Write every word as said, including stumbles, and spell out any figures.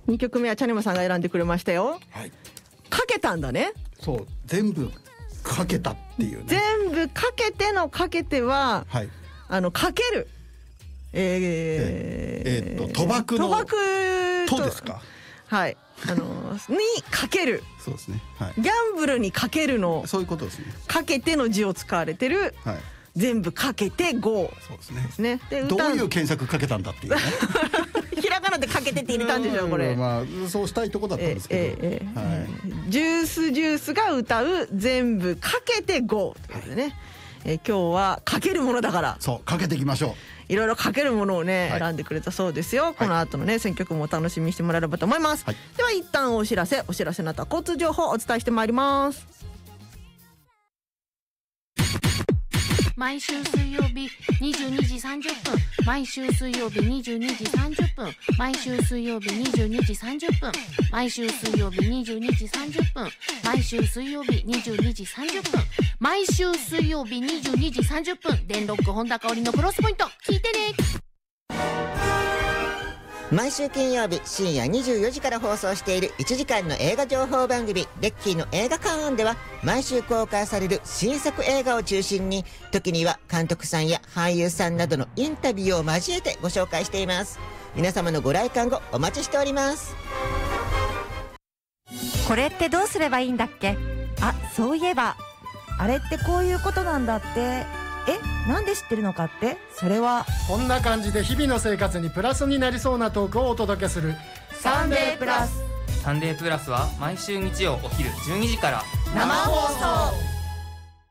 にきょくめはチャネマさんが選んでくれましたよ。 はい、 かけたんだね。 そう、全部かけたっていうね。 全部かけてのかけては、 はい、 あのかける、 えー、えー、っと賭博の賭博とですか。 はい、あのにかける。 そうですね、はい、 ギャンブルにかけるの、 そういうことですね。 かけての字を使われてる、はい、全部かけてゴー。 そうですね。 ですね。で、 どういう検索かけたんだっていうね。 ひらがなでかけてって入れたんでしょこれ。 まあそうしたいとこだったんですけど、ええええはい、ジュースジュースが歌う全部かけてゴーということでね、はい、えー、今日はかけるものだから、 そうかけていきましょう。 いろいろかけるものをね、はい、選んでくれたそうですよ。この後のね選曲も楽しみにしてもらえればと思います、はい、では一旦お知らせお知らせの後は交通情報をお伝えしてまいります。 毎週水曜日にじゅうにじさんじゅっぷん、毎週水曜日にじゅうにじさんじゅっぷん、毎週水曜日にじゅうにじさんじゅっぷん、毎週水曜日にじゅうにじさんじゅっぷん、毎週水曜日にじゅうにじさんじゅっぷん、毎週水曜日にじゅうにじさんじゅっぷん、電ロック本田香織のクロスポイント聞いてね。 毎週金曜日深夜にじゅうよじから放送しているいちじかんの映画情報番組レッキーの映画館では、毎週公開される新作映画を中心に、時には監督さんや俳優さんなどのインタビューを交えてご紹介しています。皆様のご来館をお待ちしております。 これってどうすればいいんだっけ。あ、そういえばあれってこういうことなんだって。え、なんで知ってるのかって。それはこんな感じで日々の生活にプラスになりそうなトークをお届けするサンデープラス。 サンデープラスは毎週日曜お昼じゅうにじから生放送。